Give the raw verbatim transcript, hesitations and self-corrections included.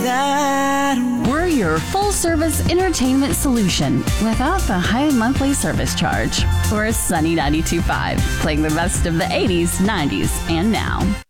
that. We're your full-service entertainment solution without the high monthly service charge. We're Sunny ninety-two point five, playing the best of the eighties, nineties, and now.